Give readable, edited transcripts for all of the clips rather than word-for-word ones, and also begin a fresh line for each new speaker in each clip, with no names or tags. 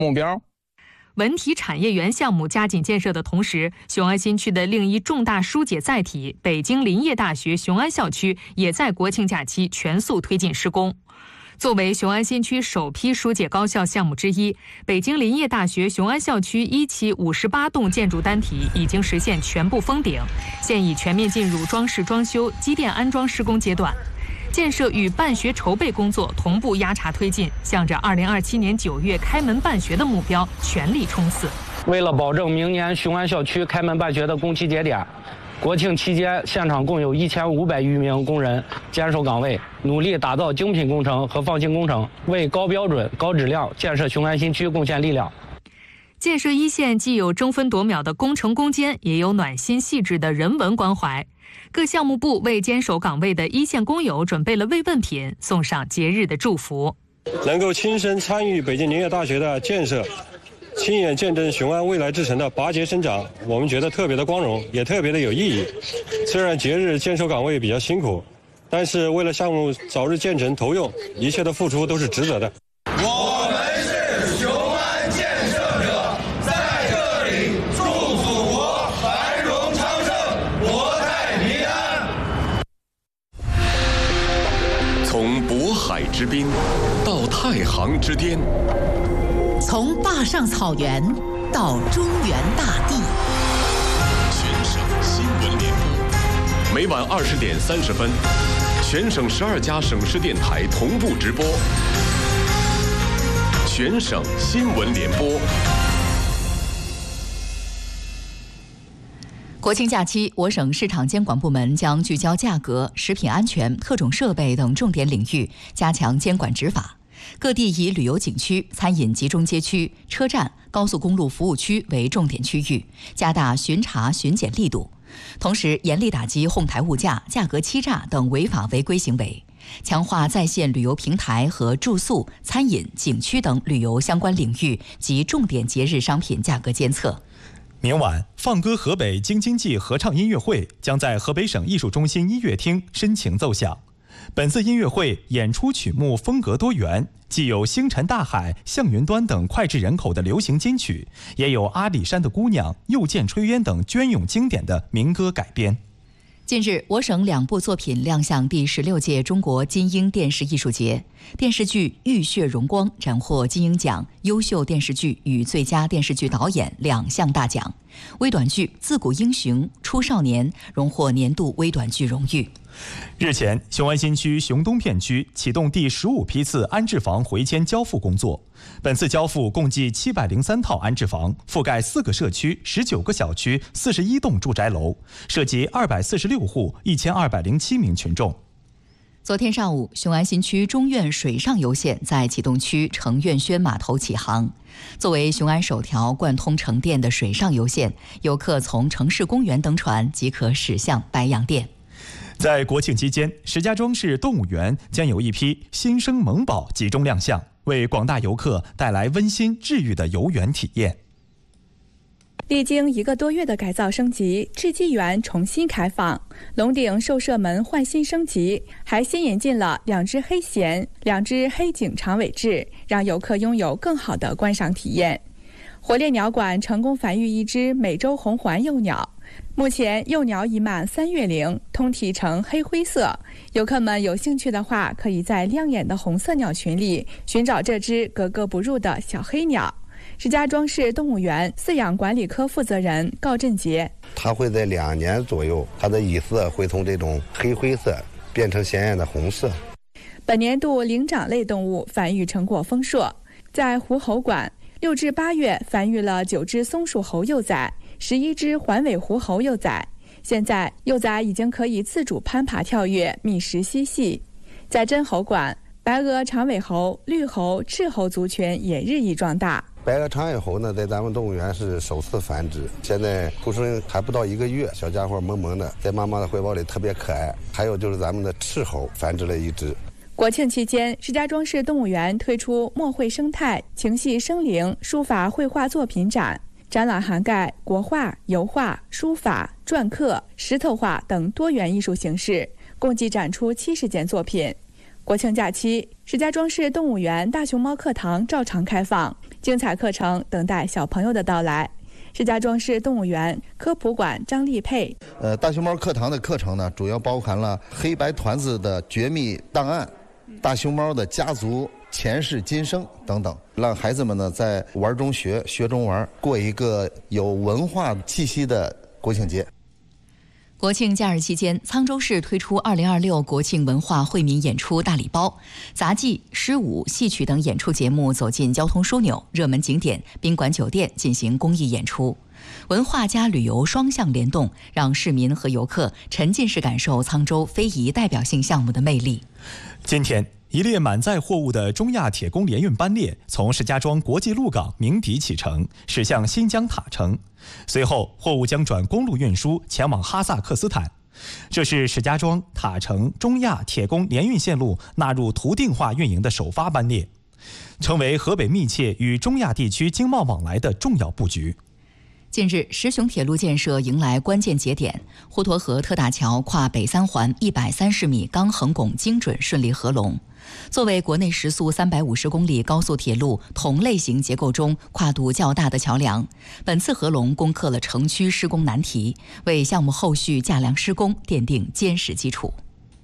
目标。
文体产业园项目加紧建设的同时，雄安新区的另一重大疏解载体北京林业大学雄安校区也在国庆假期全速推进施工。作为雄安新区首批疏解高校项目之一，北京林业大学雄安校区一期58栋建筑单体已经实现全部封顶，现已全面进入装饰装修、机电安装施工阶段。建设与办学筹备工作同步压茬推进，向着2027年9月开门办学的目标全力冲刺。
为了保证明年雄安校区开门办学的工期节点，国庆期间现场共有1500余名工人坚守岗位，努力打造精品工程和放心工程，为高标准、高质量建设雄安新区贡献力量。
建设一线既有争分夺秒的工程攻坚，也有暖心细致的人文关怀。各项目部为坚守岗位的一线工友准备了慰问品，送上节日的祝福。
能够亲身参与北京林业大学的建设，亲眼见证雄安未来之城的拔节生长，我们觉得特别的光荣，也特别的有意义。虽然节日坚守岗位比较辛苦，但是为了项目早日建成投用，一切的付出都是值得的。
我们是雄安建设者，在这里祝祖国繁荣昌盛，国泰民安。
从渤海之滨到太行之巅，
从坝上草原到中原大地，
全省新闻联播，每晚20点30分，全省12家省市电台同步直播。全省新闻联播。
国庆假期，我省市场监管部门将聚焦价格、食品安全、特种设备等重点领域，加强监管执法。各地以旅游景区、餐饮集中街区、车站、高速公路服务区为重点区域，加大巡查巡检力度，同时严厉打击哄抬物价、价格欺诈等违法违规行为，强化在线旅游平台和住宿、餐饮、景区等旅游相关领域及重点节日商品价格监测。
明晚，放歌河北京津冀合唱音乐会将在河北省艺术中心音乐厅深情奏响。本次音乐会演出曲目风格多元，既有星辰大海、向云端等脍炙人口的流行金曲，也有阿里山的姑娘、又见炊烟等隽永经典的民歌改编。
近日，我省2部作品亮相第16届中国金鹰电视艺术节。电视剧《浴血荣光》斩获金鹰奖优秀电视剧与最佳电视剧导演2项大奖。微短剧《自古英雄出少年》荣获年度微短剧荣誉。
日前，雄安新区雄东片区启动第15批次安置房回迁交付工作。本次交付共计703套安置房，覆盖4个社区、19个小区、41栋住宅楼，涉及246户、1207名群众。
昨天上午，雄安新区中院水上游线在启动区程苑轩码头启航。作为雄安首条贯通城店的水上游线，游客从城市公园登船即可驶向白洋淀。
在国庆期间，石家庄市动物园将有一批新生萌宝集中亮相，为广大游客带来温馨治愈的游园体验。
历经1个多月的改造升级，雉鸡园重新开放，龙顶兽舍门换新升级，还新引进了2只黑鹇、2只黑颈长尾雉，让游客拥有更好的观赏体验。火烈鸟馆成功繁育1只美洲红环幼鸟，目前幼鸟已满3月龄，通体呈黑灰色。游客们有兴趣的话，可以在亮眼的红色鸟群里寻找这只格格不入的小黑鸟。石家庄市动物园饲养管理科负责人高振杰，
它会在2年左右，它的羽色会从这种黑灰色变成鲜艳的红色。
本年度灵长类动物繁育成果丰硕，在狐猴馆6至8月繁育了9只松鼠猴幼崽、11只环尾狐猴幼崽，现在幼崽已经可以自主攀爬跳跃、觅食嬉戏。在真猴馆，白额长尾猴、绿猴、赤猴族群也日益壮大。
白额长尾猴呢，在咱们动物园是首次繁殖，现在出生还不到1个月，小家伙萌萌的，在妈妈的怀抱里特别可爱。还有就是咱们的赤猴繁殖了1只。
国庆期间，石家庄市动物园推出墨绘生态、情系生灵书法绘画作品展，展览涵盖国画、油画、书法、篆刻、石头画等多元艺术形式，共计展出70件作品。国庆假期，石家庄市动物园大熊猫课堂照常开放， 精彩课程等待小朋友的到来。石家庄市动物园科普馆张丽佩，
大熊猫课堂的课程呢，主要包含了黑白团子的绝密档案、大熊猫的家族前世今生等等，让孩子们呢在玩中学，学中玩，过一个有文化气息的国庆节。
国庆假日期间，沧州市推出2026国庆文化惠民演出大礼包，杂技、诗舞、戏曲等演出节目走进交通枢纽、热门景点、宾馆酒店进行公益演出，文化加旅游双向联动，让市民和游客沉浸式感受沧州非遗代表性项目的魅力。
今天，一列满载货物的中亚铁工联运班列从石家庄国际陆港鸣笛启程，驶向新疆塔城。随后，货物将转公路运输前往哈萨克斯坦。这是石家庄、塔城、中亚铁工联运线路纳入图定化运营的首发班列，成为河北密切与中亚地区经贸往来的重要布局。
近日，石雄铁路建设迎来关键节点，滹沱河特大桥跨北三环130米钢横拱精准顺利合龙。作为国内时速350公里高速铁路同类型结构中跨度较大的桥梁，本次合龙攻克了城区施工难题，为项目后续架梁施工奠定坚实基础。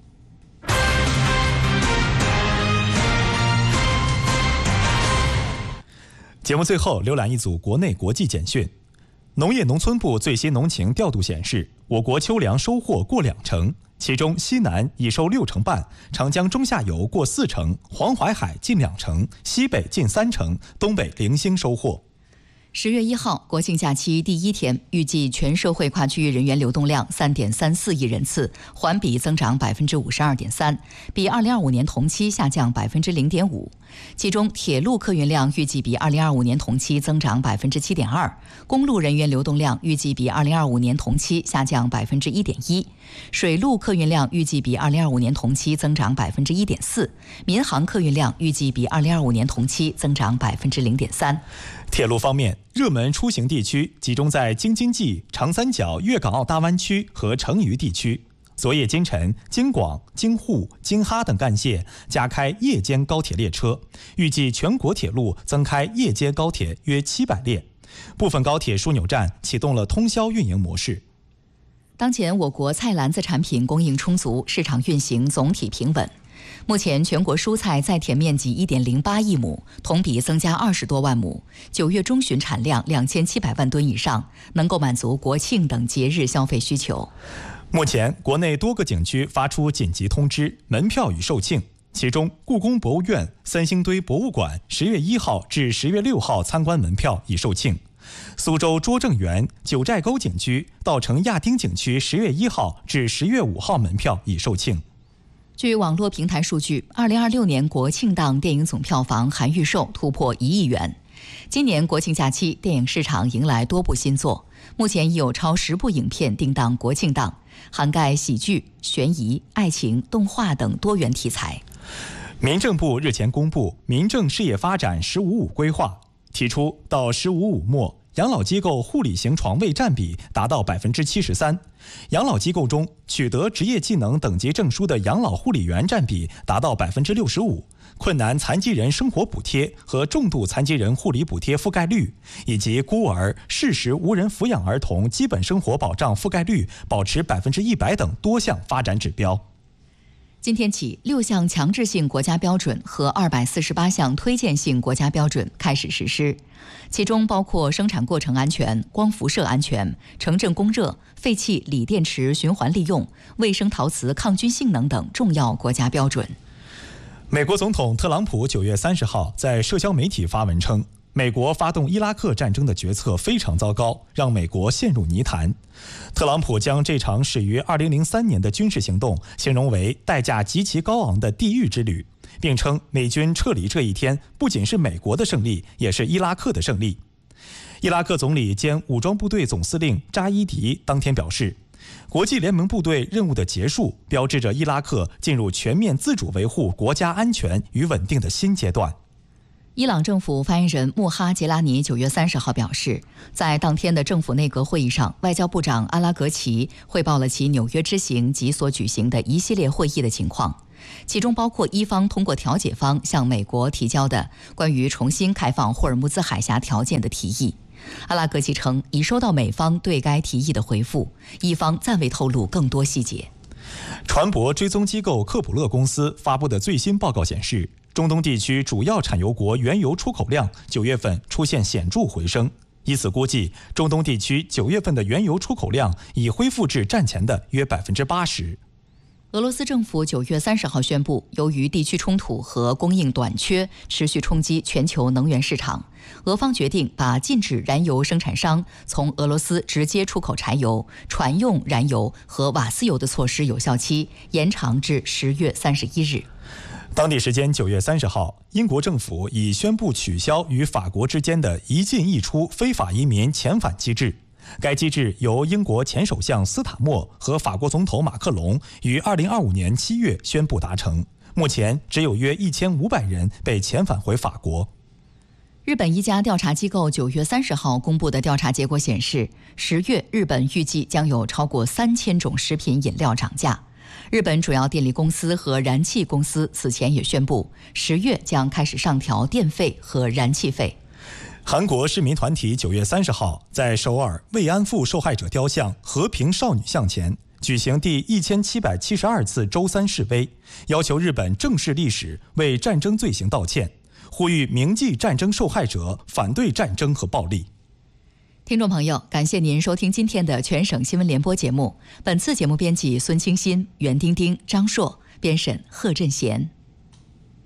节目最后浏览一组国内国际简讯。农业农村部最新农情调度显示，我国秋粮收获过2成，其中西南已收6成半，长江中下游过4成，黄淮海近2成，西北近3成，东北零星收获。
10月1号，国庆假期第一天，预计全社会跨区域人员流动量3.34亿人次，环比增长52.3%，比2025年同期下降0.5%。其中，铁路客运量预计比2025年同期增长7.2%，公路人员流动量预计比2025年同期下降1.1%，水路客运量预计比2025年同期增长1.4%，民航客运量预计比2025年同期增长0.3%。
铁路方面，热门出行地区集中在京津冀、长三角、粤港澳大湾区和成渝地区。昨夜今晨，京广、京沪、京哈等干线加开夜间高铁列车，预计全国铁路增开夜间高铁约700列，部分高铁枢纽站启动了通宵运营模式。
当前我国菜篮子产品供应充足，市场运行总体平稳。目前全国蔬菜在田面积1.08亿亩，同比增加20多万亩，9月中旬产量2700万吨以上，能够满足国庆等节日消费需求。
目前，国内多个景区发出紧急通知，门票已售罄。其中，故宫博物院、三星堆博物馆10月1号至10月6号参观门票已售罄。苏州拙政园、九寨沟景区、稻城亚丁景区10月1号至10月5号门票已售罄。
据网络平台数据，2026年国庆档电影总票房含预售突破1亿元。今年国庆假期，电影市场迎来多部新作，目前已有超10部影片定档国庆档，涵盖喜剧、悬疑、爱情、动画等多元题材。
民政部日前公布民政事业发展“15-5”规划，提出到“15-5”末，养老机构护理型床位占比达到73%，养老机构中取得职业技能等级证书的养老护理员占比达到65%，困难残疾人生活补贴和重度残疾人护理补贴覆盖率，以及孤儿、适时无人抚养儿童基本生活保障覆盖率保持100%等多项发展指标。
今天起，6项强制性国家标准和248项推荐性国家标准开始实施，其中包括生产过程安全、光辐射安全、城镇供热、废弃锂电池循环利用、卫生陶瓷抗菌性能等重要国家标准。
美国总统特朗普9月30号在社交媒体发文称，美国发动伊拉克战争的决策非常糟糕，让美国陷入泥潭。特朗普将这场始于2003年的军事行动形容为代价极其高昂的地狱之旅，并称美军撤离这一天不仅是美国的胜利，也是伊拉克的胜利。伊拉克总理兼武装部队总司令扎伊迪当天表示，国际联盟部队任务的结束标志着伊拉克进入全面自主维护国家安全与稳定的新阶段。
伊朗政府发言人穆哈杰拉尼9月30号表示，在当天的政府内阁会议上，外交部长阿拉格齐汇报了其纽约之行及所举行的一系列会议的情况。 其中包括伊方通过调解方向美国提交的关于重新开放霍尔木兹海峡条件的提议。阿拉格奇称已收到美方对该提议的回复，伊方暂未透露更多细节。
船舶追踪机构科普勒公司发布的最新报告显示，中东地区主要产油国原油出口量9月份出现显著回升，以此估计，中东地区9月份的原油出口量已恢复至战前的约80%。
俄罗斯政府9月30号宣布，由于地区冲突和供应短缺持续冲击全球能源市场，俄方决定把禁止燃油生产商从俄罗斯直接出口柴油、船用燃油和瓦斯油的措施有效期延长至10月31日。
当地时间9月30号，英国政府已宣布取消与法国之间的一进一出非法移民遣返机制。该机制由英国前首相斯塔默和法国总统马克龙于2025年7月宣布达成，目前只有约1500人被遣返回法国。
日本一家调查机构9月30号公布的调查结果显示，10月日本预计将有超过3000种食品饮料涨价。日本主要电力公司和燃气公司此前也宣布，10月将开始上调电费和燃气费。
韩国市民团体9月30号在首尔慰安妇受害者雕像和平少女像前举行第1772次周三示威，要求日本正视历史，为战争罪行道歉，呼吁铭记战争受害者，反对战争和暴力。
听众朋友，感谢您收听今天的全省新闻联播节目。本次节目编辑孙清新、袁丁丁、张硕，编审贺振贤。